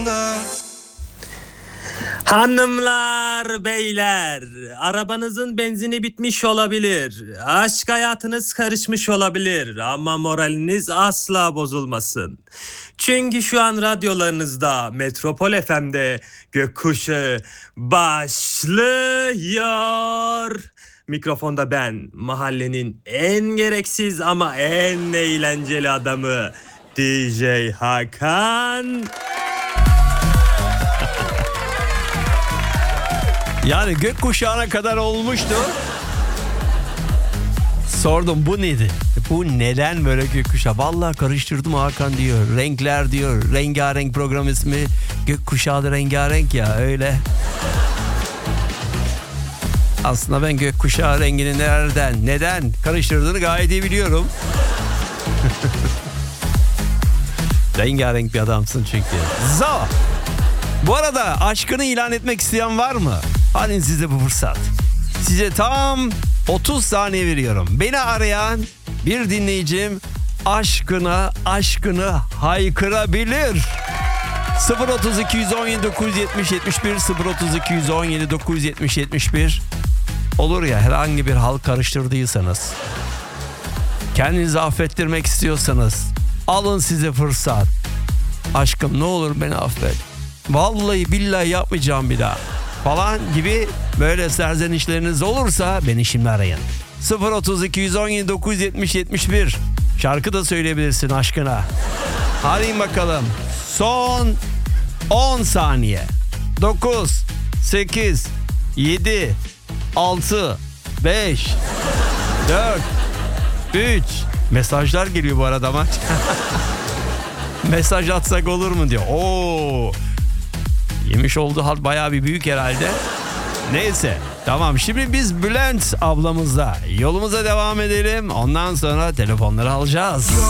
Hanımlar, beyler, arabanızın benzini bitmiş olabilir. Aşk hayatınız karışmış olabilir ama moraliniz asla bozulmasın. Çünkü şu an radyolarınızda Metropol FM'de Gökkuşağı başlıyor. Mikrofonda ben, mahallenin en gereksiz ama en eğlenceli adamı DJ Hakan. Yani gökkuşağına kadar olmuştu. Sordum bu neydi? Bu neden böyle gökkuşağı? Vallahi karıştırdım Hakan diyor. Renkler diyor. Rengarenk program ismi. Gökkuşağı da rengarenk ya öyle. Aslında ben gökkuşağı rengini neden karıştırdığını gayet iyi biliyorum. Rengarenk bir adamsın çünkü. Bu arada aşkını ilan etmek isteyen var mı? Hadi size bu fırsat. Size tam 30 saniye veriyorum. Beni arayan bir dinleyicim aşkını haykırabilir. 032 117 970 71 032 117 970 71. Olur ya, herhangi bir hal karıştırdıysanız, kendinizi affettirmek istiyorsanız alın size fırsat. Aşkım ne olur beni affet. Vallahi billahi yapmayacağım bir daha falan gibi böyle serzenişleriniz olursa beni şimdi arayın. 032 117 970 71. Şarkı da söyleyebilirsin aşkına. Hadi bakalım. Son 10 saniye. 9 8 7 6 5 4 3. Mesajlar geliyor bu arada ama. Mesaj atsak olur mu diyor. Oo. Yemiş olduğu halt bayağı bir büyük herhalde. Neyse. Tamam, şimdi biz Bülent ablamızla yolumuza devam edelim. Ondan sonra telefonları alacağız.